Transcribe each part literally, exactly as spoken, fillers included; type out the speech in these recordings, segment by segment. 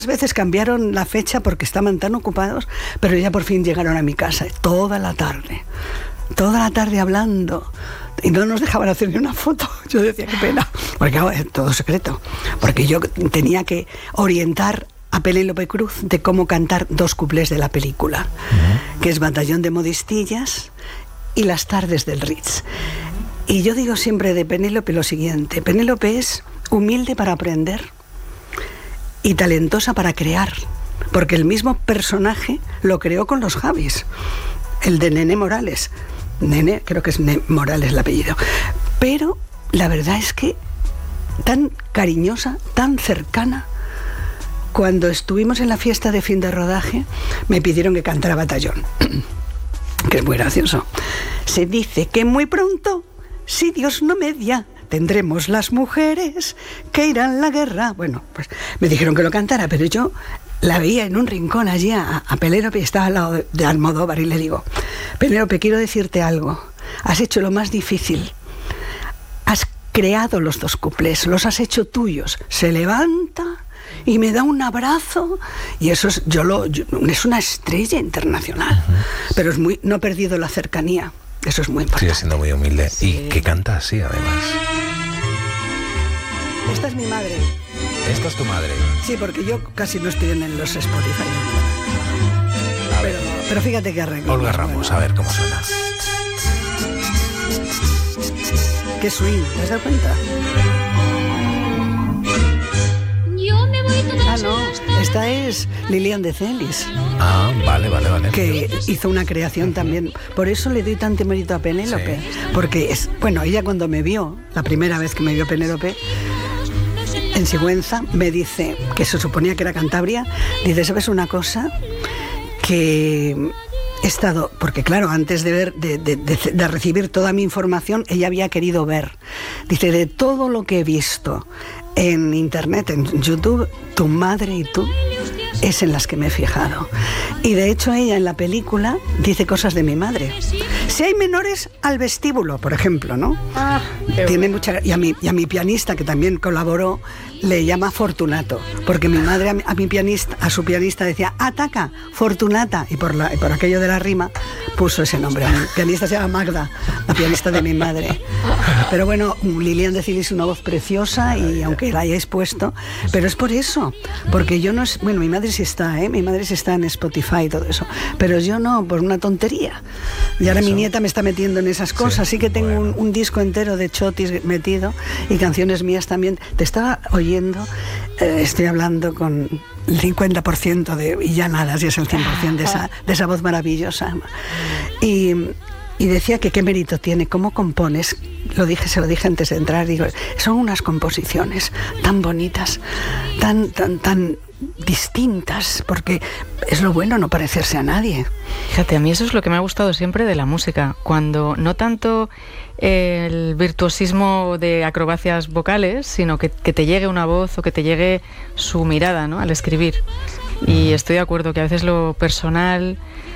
veces cambiaron la fecha porque estaban tan ocupados, pero ya por fin llegaron a mi casa, toda la tarde, toda la tarde hablando, y no nos dejaban hacer ni una foto. Yo decía, qué pena, porque claro, es todo secreto, porque yo tenía que orientar a Penélope Cruz de cómo cantar dos cuplés de la película, uh-huh. que es Batallón de Modistillas y Las tardes del Ritz. Y yo digo siempre de Penélope lo siguiente: Penélope es humilde para aprender y talentosa para crear, porque el mismo personaje lo creó con los Javis, el de Nené Morales. Nené, creo que es Nené Morales el apellido. Pero la verdad es que tan cariñosa, tan cercana. Cuando estuvimos en la fiesta de fin de rodaje, me pidieron que cantara Batallón, que es muy gracioso. Se dice que muy pronto, si Dios no media, tendremos las mujeres que irán a la guerra. Bueno, pues me dijeron que lo cantara, pero yo la veía en un rincón allí a, a Penélope, y estaba al lado de, de Almodóvar, y le digo, Penélope, quiero decirte algo. Has hecho lo más difícil. Has creado los dos cuplés, los has hecho tuyos. Se levanta y me da un abrazo, y eso es, yo lo, yo, es una estrella internacional. Uh-huh. Pero es muy, no ha perdido la cercanía. Eso es muy importante. Sigue siendo muy humilde. Sí. Y que canta así, además. Esta es mi madre. ¿Esta es tu madre? Sí, porque yo casi no estoy en los Spotify. A ver. Pero, pero fíjate que arreglo. Olga Ramos, bueno. A ver cómo suena. Qué swing, ¿te has dado cuenta? Ah, no, esta es Lilian de Celis. Ah, vale, vale, vale. Que hizo una creación también. Por eso le doy tanto mérito a Penélope. Sí. Porque, es, bueno, ella cuando me vio, la primera vez que me vio Penélope, en Sigüenza, me dice, que se suponía que era Cantabria, dice, ¿sabes una cosa? Que he estado, porque claro, antes de ver, de, de, de, de recibir toda mi información, ella había querido ver. Dice, de todo lo que he visto en internet, en YouTube, tu madre y tú es en las que me he fijado. Y de hecho ella en la película dice cosas de mi madre. Si hay menores, al vestíbulo, por ejemplo, ¿no? Ah, tiene bueno. mucha, y a mi y a mi pianista, que también colaboró, le llama Fortunato, porque mi madre a mi, a mi pianista, a su pianista decía ataca, Fortunata, y por la y por aquello de la rima puso ese nombre. Mi pianista se llama Magda, la pianista de mi madre. Pero bueno, Lilian de Celis es una voz preciosa, y aunque la hayáis puesto, pero es por eso, porque yo no es, bueno, mi madre sí está, ¿eh? Mi madre sí está en Spotify y todo eso, pero yo no, por una tontería. Y ahora mi nieta me está metiendo en esas cosas, sí, sí que tengo bueno. un, un disco entero de chotis metido, y canciones mías también. Te estaba oyendo, eh, estoy hablando con el cincuenta por ciento de, y ya nada, si es el cien por ciento de esa, de esa voz maravillosa. Y, y decía que qué mérito tiene, cómo compones. Lo dije, se lo dije antes de entrar, digo, son unas composiciones tan bonitas, tan, tan, tan distintas, porque es lo bueno, no parecerse a nadie. Fíjate, a mí eso es lo que me ha gustado siempre de la música, cuando no tanto el virtuosismo de acrobacias vocales, sino que, que te llegue una voz o que te llegue su mirada, ¿no?, al escribir. Y estoy de acuerdo que a veces lo personal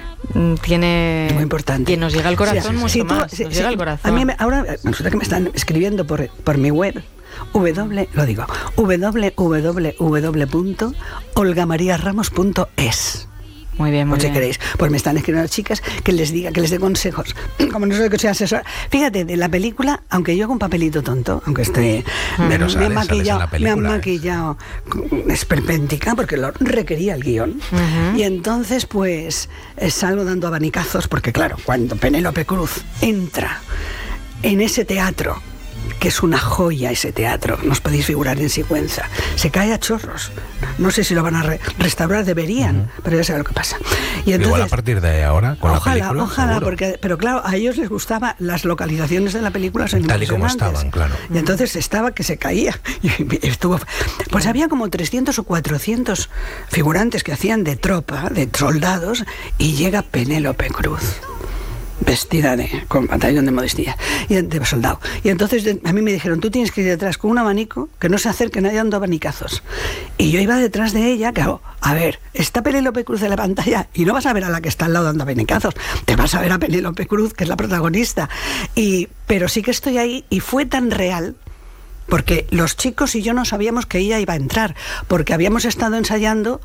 tiene muy importante, y nos llega al corazón, sí, mucho sí, más tú, sí, nos sí, llega al corazón. A mí me, ahora resulta que me están escribiendo por, por mi web, w, lo digo, w w w punto olga maría ramos punto es. Muy bien, muy o si bien. queréis, pues me están escribiendo chicas que les diga, que les dé consejos. Como no soy que soy asesora. Fíjate, de la película, aunque yo hago un papelito tonto, aunque esté, mm. me, sales, me, he maquillado, película, me han maquillado ¿eh? esperpéntica, porque lo requería el guión. Uh-huh. Y entonces, pues, salgo dando abanicazos, porque claro, cuando Penélope Cruz entra en ese teatro, que es una joya ese teatro, nos podéis figurar en Sigüenza, se cae a chorros. No sé si lo van a re- restaurar, deberían, uh-huh. pero ya sabes lo que pasa. Y entonces, igual a partir de ahora, con ojalá, la película, ojalá, porque, pero claro, a ellos les gustaba, las localizaciones de la película son tal y como estaban, claro. Y entonces estaba que se caía. Y estuvo, pues había como trescientos o cuatrocientos figurantes que hacían de tropa, de soldados, y llega Penélope Cruz, vestida de, con batallón de modestia y de soldado. Y entonces de, a mí me dijeron, tú tienes que ir detrás con un abanico, que no se acerque nadie dando abanicazos. Y yo iba detrás de ella, claro, a ver, está Penélope Cruz en la pantalla y no vas a ver a la que está al lado dando abanicazos, te vas a ver a Penélope Cruz, que es la protagonista. Y, pero sí que estoy ahí, y fue tan real porque los chicos y yo no sabíamos que ella iba a entrar, porque habíamos estado ensayando